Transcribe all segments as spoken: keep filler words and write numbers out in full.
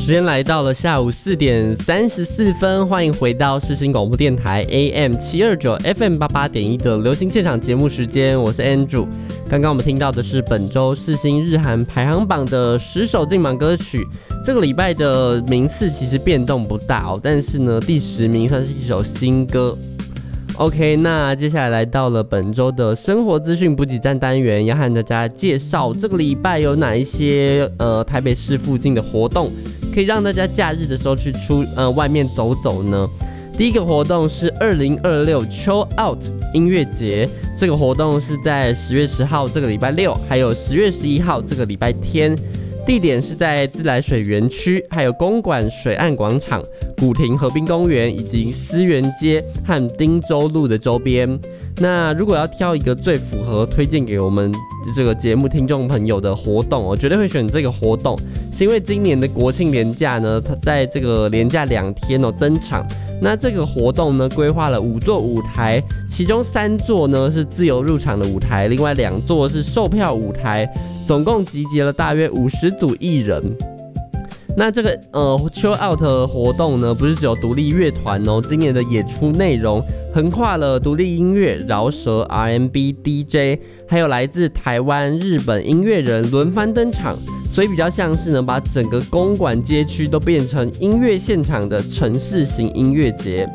时间来到了下午四点三十四分，欢迎回到世新广播电台 A M 七二九 F M 八八点一的流行现场节目时间，我是 Andrew。刚刚我们听到的是本周世新日韩排行榜的十首进榜歌曲，这个礼拜的名次其实变动不大哦，但是呢，第十名算是一首新歌。OK， 那接下来来到了本周的生活资讯补给站单元，要和大家介绍这个礼拜有哪一些呃台北市附近的活动，可以让大家假日的时候去出呃外面走走呢。第一个活动是二零二六 Chill Out 音乐节，这个活动是在十月十号这个礼拜六，还有十月十一号这个礼拜天。地点是在自来水园区，还有公馆水岸广场、古亭河滨公园以及思源街和汀州路的周边。那如果要挑一个最符合推荐给我们这个节目听众朋友的活动，我绝对会选这个活动，是因为今年的国庆连假呢，它在这个连假两天哦登场。那这个活动呢，规划了五座舞台，其中三座呢是自由入场的舞台，另外两座是售票舞台，总共集结了大约五十组艺人。那这个呃 Chill Out 的活动呢，不是只有独立乐团哦，今年的演出内容横跨了独立音乐、饶舌、R and B、D J， 还有来自台湾、日本音乐人轮番登场。所以比较像是呢，把整个公馆街区都变成音乐现场的城市型音乐节。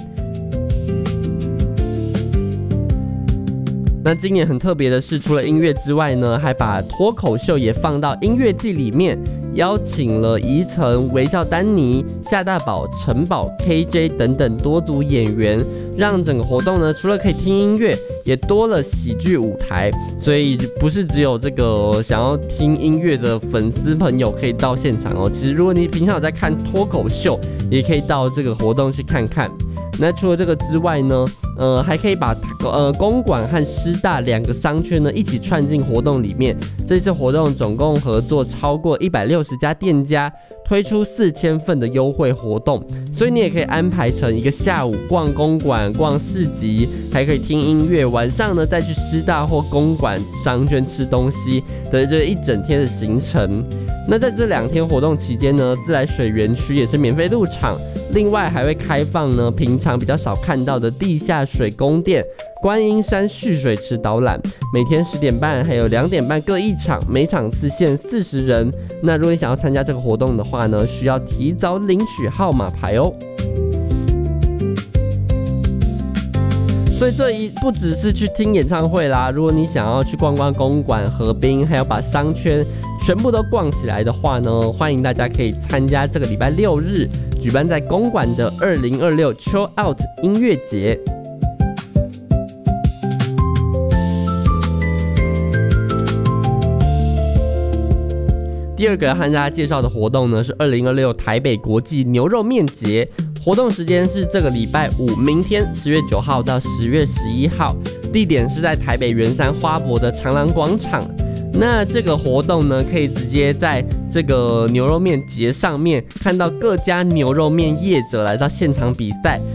那今年很特别的是，除了音乐之外呢，还把脱口秀也放到音乐季里面，邀请了宜城、微笑丹尼、夏大宝、陈宝、K J 等等多组演员，让整个活动呢，除了可以听音乐，也多了喜剧舞台。所以不是只有这个想要听音乐的粉丝朋友可以到现场哦，其实如果你平常有在看脱口秀，也可以到这个活动去看看。那除了这个之外呢，呃，还可以把呃公馆和师大两个商圈呢一起串进活动里面。这次活动总共合作超过一百六十家店家，推出四千份的优惠活动，所以你也可以安排成一个下午逛公馆、逛市集，还可以听音乐，晚上呢再去师大或公馆商圈吃东西的这一整天的行程。那在这两天活动期间呢，自来水园区也是免费入场，另外还会开放呢平常比较少看到的地下水宫殿、观音山蓄水池导览，每天十点半还有两点半各一场，每场次限四十人。那如果你想要参加这个活动的话呢，需要提早领取号码牌哦。所以这一不只是去听演唱会啦，如果你想要去逛逛公馆、河滨，还要把商圈全部都逛起来的话呢，欢迎大家可以参加这个礼拜六日举办在公馆的二零二六 Chill Out 音乐节。第二个要和大家介绍的活动呢，是二零二六台北国际牛肉面节。活动时间是这个礼拜五，明天十月九号到十月十一号，地点是在台北圆山花博的长廊广场。那这个活动呢，可以直接在这个牛肉面节上面看到各家牛肉面业者来到现场比赛，